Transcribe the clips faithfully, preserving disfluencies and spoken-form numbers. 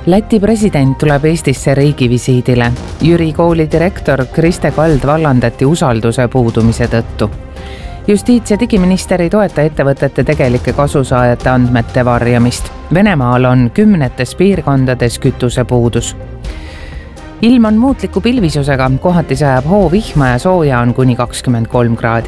Läti president tuleb Eestisse riigivisiidile. Jüri kooli direktor Kriste Kald vallandati usalduse puudumise tõttu. Justiits- ja digiminister ei toeta ettevõtete tegelike kasusaajate andmete varjamist. Venemaal on kümnetes piirkondades kütusepuudus. Ilm on muutliku pilvisusega, kohati sajab hoovihma ja sooja on kuni kakskümmend kolm kraadi.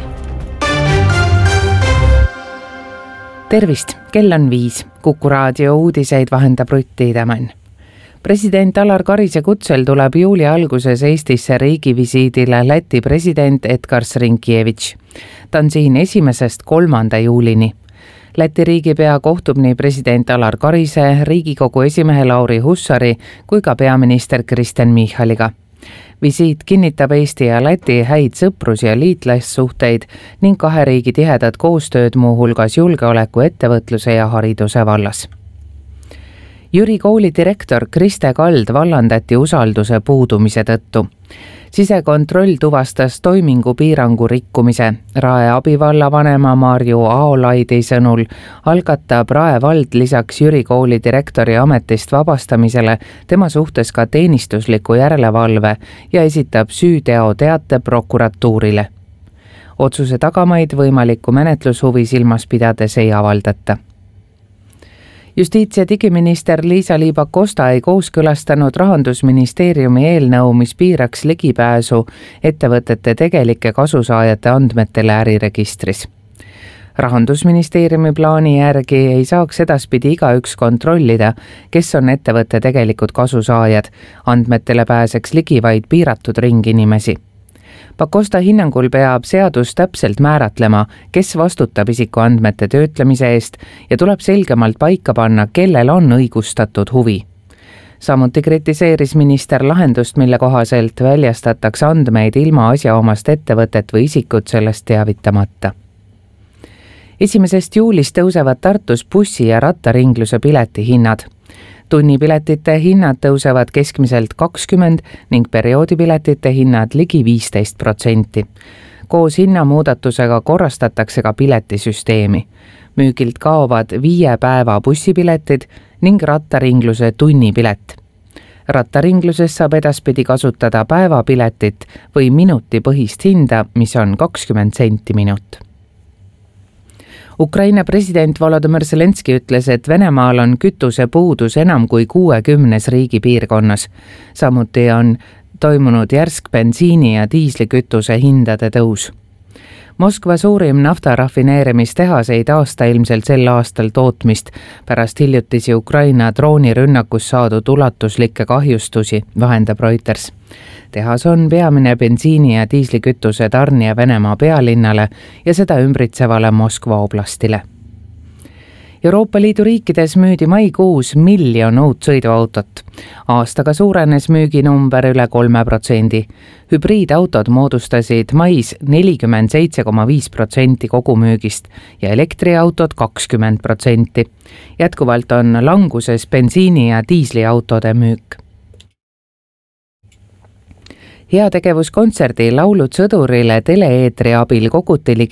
Tervist, kell on viis. Kuku raadio uudiseid vahendab Rutt Tiidemann. President Alar Karise kutsel tuleb juuli alguses Eestisse riigivisiidile Läti president Edgars Rinkēvič. Ta on siin esimesest kolmanda juulini. Läti riigipea kohtub nii president Alar Karise, Riigikogu esimehe Lauri Hussari kui ka peaminister Kristen Michaliga. Visiit kinnitab Eesti ja Läti häid sõprus- ja liitlassuhteid ning kahe riigi tihedat koostööd muu hulgas julgeoleku, ettevõtluse ja hariduse vallas. Jüri kooli direktor Kriste Kald vallandati usalduse puudumise tõttu. Sisekontroll tuvastas toimingupiirangu rikkumise. Rae abivallavanema Marju Aolaidi sõnul algatab Rae vald lisaks Jüri kooli direktori ametist vabastamisele tema suhtes ka teenistusliku järelevalve ja esitab süüteoteate prokuratuurile. Otsuse tagamaid võimalikku menetlushuvi silmas pidades ei avaldata. Justiits- ja digiminister Liisa-Ly Pakosta ei kooskõlastanud Rahandusministeeriumi eelnõu, mis piiraks ligipääsu ettevõtete tegelike kasusaajate andmetele äriregistris. Rahandusministeeriumi plaani järgi ei saaks edaspidi igaüks kontrollida, kes on ettevõtte tegelikud kasusaajad. Andmetele pääseks ligi vaid piiratud ring inimesi. Pakosta hinnangul peab seadus täpselt määratlema, kes vastutab isikuandmete töötlemise eest ja tuleb selgemalt paika panna, kellel on õigustatud huvi. Samuti kritiseeris minister lahendust, mille kohaselt väljastatakse andmeid ilma asjaomast ettevõtet või isikut sellest teavitamata. Esimesest juulist tõusevad Tartus bussi- ja rattaringluse piletihinnad. Tunnipiletite hinnad tõusevad keskmiselt kakskümmend ning perioodipiletite hinnad ligi viisteist protsenti. Koos hinnamuudatusega korrastatakse ka piletisüsteemi. Müügilt kaovad viie päeva bussipiletid ning rattaringluse tunnipilet. Rattaringluses saab edaspidi kasutada päevapiletit või minuti põhist hinda, mis on kakskümmend senti minut. Ukraina president Volodymyr Zelenski ütles, et Venemaal on kütusepuudus enam kui kuuekümnes riigi piirkonnas. Samuti on toimunud järsk bensiini ja diislikütuse hindade tõus. Moskva suurim naftarafineerimistehas ei taasta ilmselt sel aastal tootmist pärast hiljutisi Ukraina droonirünnakus saadud ulatuslikke kahjustusi, vahendab Reuters. Tehas on peamine bensiini ja diislikütuse tarnija Venemaa pealinnale ja seda ümbritsevale Moskva oblastile. Euroopa Liidu riikides müüdi maikuus miljon uut sõiduautot. Aastaga suurenes müüginumber üle kolme protsendi. Hübriidautod moodustasid mais nelikümmend seitse koma viis protsenti kogumüügist ja elektriautod kakskümmend protsenti. Jätkuvalt on languses bensiini- ja diisliautode müük. Heategevuskontserdi Laulud sõdurile tele-eetri abil koguti ligi